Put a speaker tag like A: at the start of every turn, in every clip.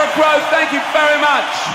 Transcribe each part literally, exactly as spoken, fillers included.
A: Crow, thank you very much.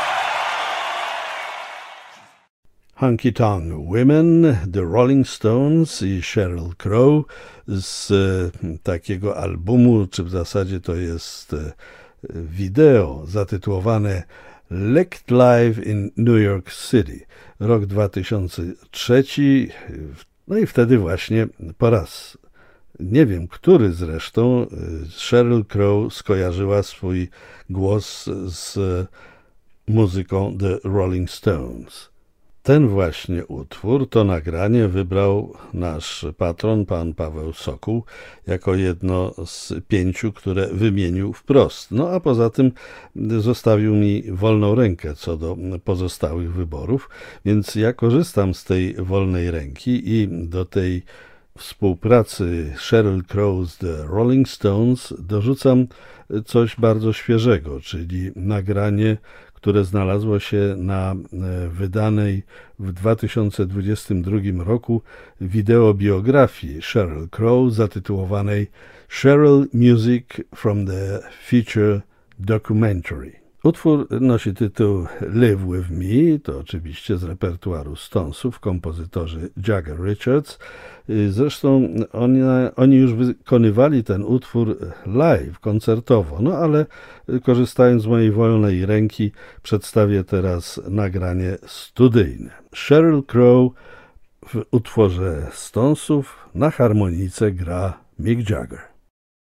B: Honky Tonk Women, The Rolling Stones i Sheryl Crow z e, takiego albumu, czy w zasadzie to jest e, wideo zatytułowane Licked Live in New York City, rok dwa tysiące trzeci. No i wtedy właśnie po raz, nie wiem który zresztą, Sheryl Crow skojarzyła swój głos z muzyką The Rolling Stones. Ten właśnie utwór, to nagranie wybrał nasz patron, pan Paweł Sokół, jako jedno z pięciu, które wymienił wprost. No a poza tym zostawił mi wolną rękę co do pozostałych wyborów, więc ja korzystam z tej wolnej ręki i do tej współpracy Sheryl Crow z The Rolling Stones dorzucam coś bardzo świeżego, czyli nagranie, które znalazło się na wydanej w dwa tysiące dwudziestym drugim roku wideobiografii Sheryl Crow zatytułowanej Sheryl Music from the Future Documentary. Utwór nosi tytuł Live With Me, to oczywiście z repertuaru Stonesów, kompozytorzy Jagger Richards. Zresztą oni, oni już wykonywali ten utwór live, koncertowo, no ale korzystając z mojej wolnej ręki przedstawię teraz nagranie studyjne. Sheryl Crow w utworze Stonesów na harmonice gra Mick Jagger.